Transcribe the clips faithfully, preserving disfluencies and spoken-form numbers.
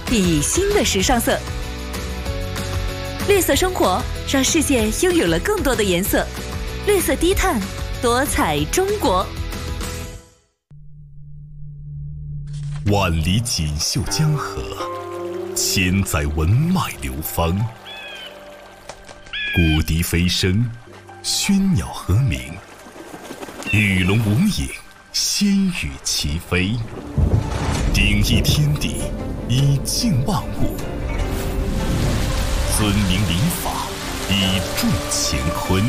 并以新的时尚色。绿色生活让世界拥有了更多的颜色，绿色低碳，多彩中国。 万里锦绣江河，千载文脉流芳。古笛飞声，喧鸟和鸣，鱼龙无影，仙羽齐飞。顶一天地，以静万物，尊明礼法，以重乾坤。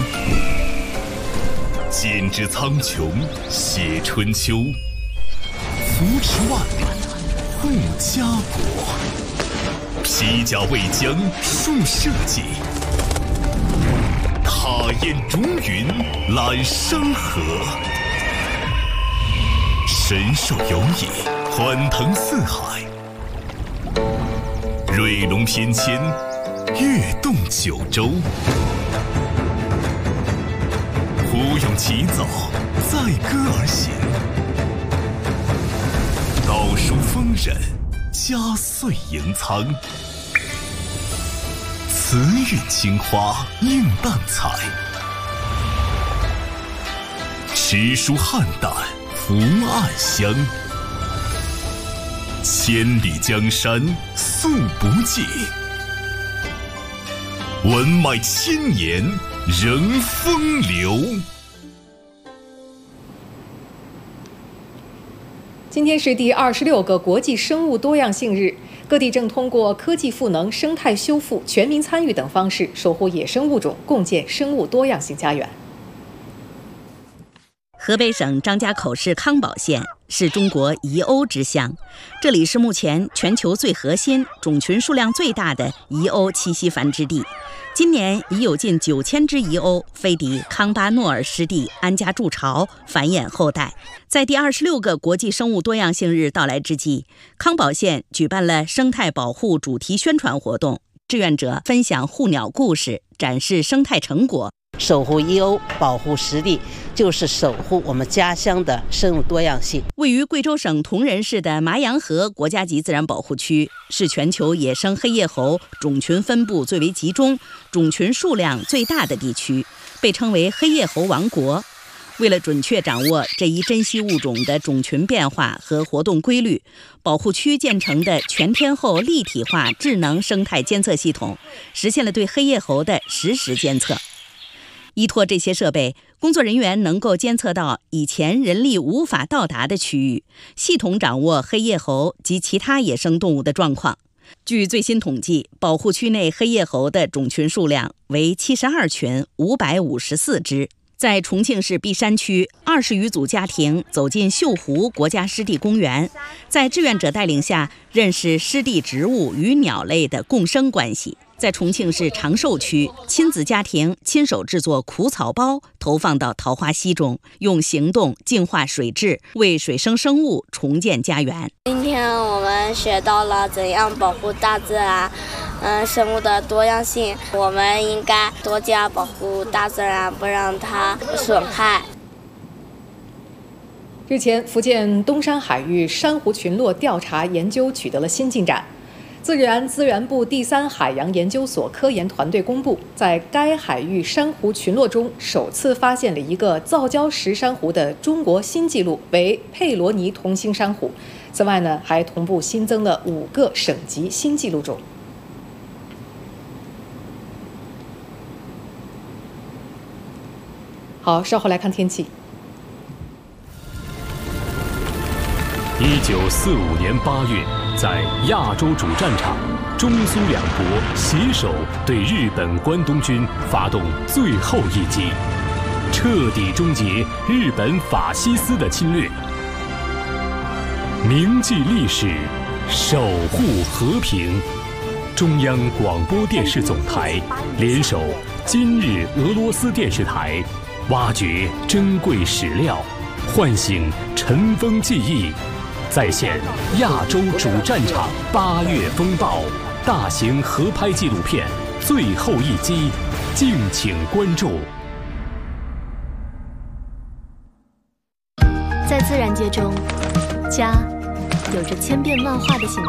剪纸苍穹，写春秋，扶持万里，护家国。披甲为疆，树社稷，踏烟逐云，揽山河。神兽游弋，欢腾四海。瑞龙翩跹，跃动九州。胡咏起走，载歌而行。道书丰稔，家岁盈仓。慈韵青花，映淡彩。诗书汉淡，福暗香。千里江山，素不尽。文脉千年，仍风流。 今天是第二十六个国际生物多样性日，各地正通过科技赋能、生态修复、全民参与等方式，守护野生物种，共建生物多样性家园。 河北省张家口市康保县是中国宜欧之乡，这里是目前全球最核心、种群数量最大的宜欧栖息繁殖地。今年已有近九千只宜欧飞抵康巴诺尔湿地安家筑巢，繁衍后代。在第二十六个国际生物多样性日到来之际，康保县举办了生态保护主题宣传活动，志愿者分享护鸟故事，展示生态成果。 守护宜欧，保护湿地，就是守护我们家乡的生物多样性。 位于贵州省铜仁市的麻阳河国家级自然保护区，是全球野生黑叶猴种群分布最为集中、种群数量最大的地区，被称为黑叶猴王国。为了准确掌握这一珍稀物种的种群变化和活动规律，保护区建成的全天候立体化智能生态监测系统，实现了对黑叶猴的实时监测。依托这些设备，工作人员能够监测到以前人力无法到达的区域，系统掌握黑叶猴及其他野生动物的状况。据最新统计，保护区内黑叶猴的种群数量为七十二群，五百五十四只。在重庆市璧山区，二十余组家庭走进秀湖国家湿地公园，在志愿者带领下，认识湿地植物与鸟类的共生关系。在重庆市长寿区，亲子家庭亲手制作苦草包，投放到桃花溪中，用行动净化水质，为水生生物重建家园。 今天我们学到了怎样保护大自然，嗯，生物的多样性。我们应该多加保护大自然，不让它损害。 日前，福建东山海域珊瑚群落调查研究取得了新进展。自然资源部第三海洋研究所科研团队公布，在该海域珊瑚群落中首次发现了一个造礁石珊瑚的中国新纪录，为佩罗尼同星珊瑚。此外呢，还同步新增了五个省级新纪录种。好，稍后来看天气。 一九四五年八月，在亚洲主战场，中苏两国携手对日本关东军发动最后一击，彻底终结日本法西斯的侵略。铭记历史，守护和平。中央广播电视总台联手今日俄罗斯电视台，挖掘珍贵史料，唤醒尘封记忆。再现亚洲主战场八月风暴大型合拍纪录片《最后一击》，敬请关注。 在自然界中，家有着千变万化的形